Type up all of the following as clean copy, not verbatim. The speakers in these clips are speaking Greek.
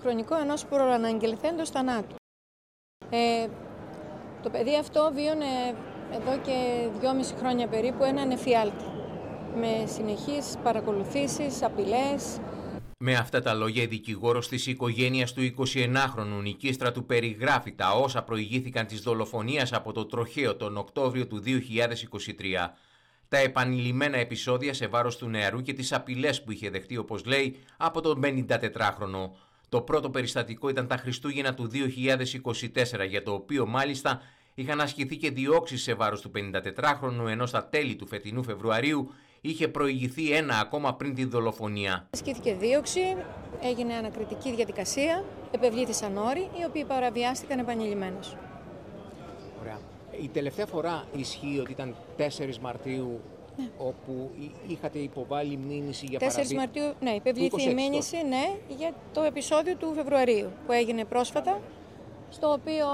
χρονικό ενός προαναγγελθέντος θανάτου. Το παιδί αυτό βίωνε εδώ και 2,5 χρόνια περίπου έναν εφιάλτη, με συνεχείς παρακολουθήσεις, απειλές. Με αυτά τα λόγια, η δικηγόρος της οικογένειας του 21χρονου Νικίστρατου περιγράφει τα όσα προηγήθηκαν της δολοφονίας από το τροχαίο τον Οκτώβριο του 2023. Τα επανειλημμένα επεισόδια σε βάρος του νεαρού και τις απειλές που είχε δεχτεί, όπως λέει, από τον 54χρονο. Το πρώτο περιστατικό ήταν τα Χριστούγεννα του 2024, για το οποίο μάλιστα είχαν ασκηθεί και διώξεις σε βάρος του 54χρονου, ενώ στα τέλη του φετινού Φεβρουαρίου είχε προηγηθεί ένα ακόμα πριν τη δολοφονία. Ασκήθηκε δίωξη, έγινε ανακριτική διαδικασία, επευλήθησαν όροι, οι οποίοι παραβιάστηκαν επανειλημμένως. Ωραία. Η τελευταία φορά ισχύει ότι ήταν 4 Μαρτίου, ναι, όπου είχατε υποβάλει μήνυση για παραβίαση. 4 Μαρτίου, ναι, υπευλήθη η μήνυση, ναι, για το επεισόδιο του Φεβρουαρίου που έγινε πρόσφατα, στο οποίο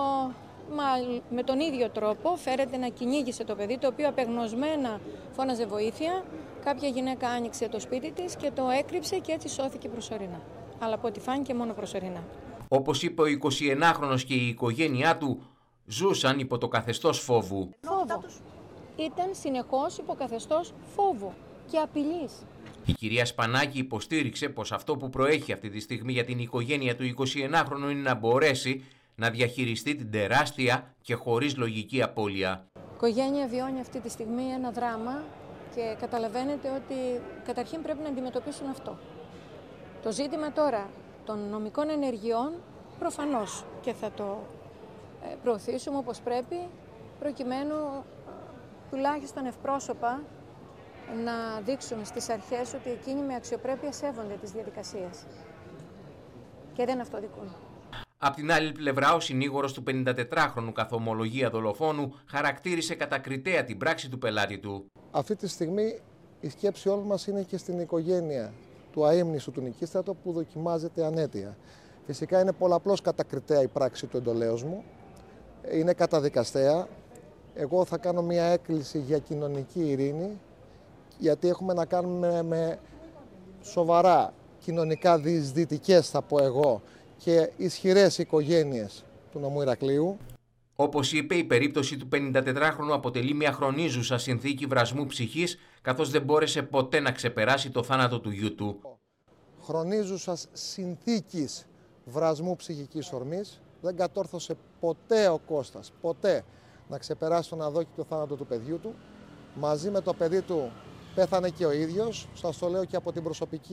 με τον ίδιο τρόπο φέρεται να κυνήγησε το παιδί, το οποίο απεγνωσμένα φώναζε βοήθεια. Κάποια γυναίκα άνοιξε το σπίτι της και το έκρυψε και έτσι σώθηκε προσωρινά. Αλλά από ό,τι φάνηκε μόνο προσωρινά. Όπως είπε ο 21χρονος και η οικογένειά του, ζούσαν υπό το καθεστώς φόβου. Φόβο. Ήταν συνεχώς υπό καθεστώς φόβου και απειλής. Η κυρία Σπανάκη υποστήριξε πως αυτό που προέχει αυτή τη στιγμή για την οικογένεια του 21χρονου είναι να μπορέσει να διαχειριστεί την τεράστια και χωρίς λογική απώλεια. Η οικογένεια βιώνει αυτή τη στιγμή ένα δράμα και καταλαβαίνετε ότι καταρχήν πρέπει να αντιμετωπίσουν αυτό. Το ζήτημα τώρα των νομικών ενεργειών προφανώς και θα το προωθήσουμε όπως πρέπει, προκειμένου τουλάχιστον ευπρόσωπα να δείξουμε στις αρχές ότι εκείνοι με αξιοπρέπεια σέβονται τις διαδικασίες και δεν αυτοδικούν. Απ' την άλλη πλευρά, ο συνήγορος του 54χρονου καθ' ομολογία δολοφόνου χαρακτήρισε κατακριτέα την πράξη του πελάτη του. Αυτή τη στιγμή η σκέψη όλων μας είναι και στην οικογένεια του αείμνηστου του Νικίστρατο που δοκιμάζεται ανέτεια. Φυσικά είναι πολλαπλώς κατακριτέα η πράξη του εντολέως μου, είναι καταδικαστέα. Εγώ θα κάνω μια έκκληση για κοινωνική ειρήνη, γιατί έχουμε να κάνουμε με σοβαρά κοινωνικά διεισδυτικές, θα πω εγώ, και ισχυρές οικογένειες του νομού Ηρακλείου. Όπως είπε, η περίπτωση του 54χρονου αποτελεί μια χρονίζουσα συνθήκη βρασμού ψυχής, καθώς δεν μπόρεσε ποτέ να ξεπεράσει το θάνατο του γιού του. Χρονίζουσας συνθήκης βρασμού ψυχικής ορμής, δεν κατόρθωσε ποτέ ο Κώστας, ποτέ, να ξεπεράσει τον αδόκητο θάνατο του παιδιού του. Μαζί με το παιδί του πέθανε και ο ίδιος, σας το λέω και από την προσωπική